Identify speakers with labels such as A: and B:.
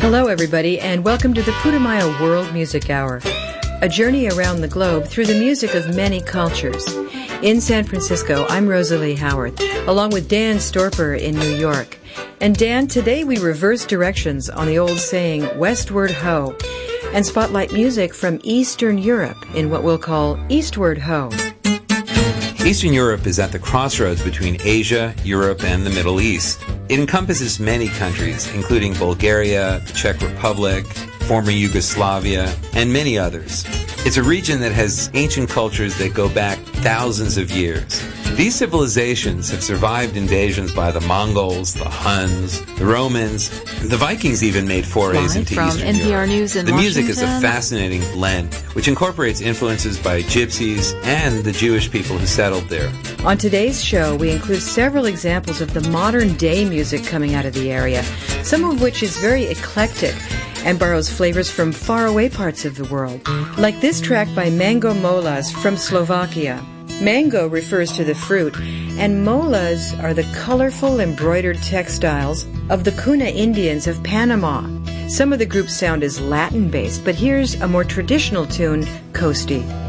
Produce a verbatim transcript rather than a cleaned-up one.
A: Hello, everybody, and welcome to the Putumayo World Music Hour, a journey around the globe through the music of many cultures. In San Francisco, I'm Rosalie Howarth, along with Dan Storper in New York. And Dan, today we reverse directions on the old saying, westward ho, and spotlight music from Eastern Europe in what we'll call Eastward ho.
B: Eastern Europe is at the crossroads between Asia, Europe, and the Middle East. It encompasses many countries, including Bulgaria, the Czech Republic, former Yugoslavia, and many others. It's a region that has ancient cultures that go back thousands of years. These civilizations have survived invasions by the Mongols, the Huns, the Romans, and the Vikings even made forays
C: Live
B: into
C: from
B: Eastern
C: N P R
B: Europe.
C: News in
B: the music is a
C: Washington.
B: fascinating blend, which incorporates influences by gypsies and the Jewish people who settled there.
A: On today's show, we include several examples of the modern-day music coming out of the area, some of which is very eclectic and borrows flavors from faraway parts of the world, like this track by Mango Molas from Slovakia. Mango refers to the fruit, and molas are the colorful embroidered textiles of the Cuna Indians of Panama. Some of the group's sound is Latin-based, but here's a more traditional tune, Costi.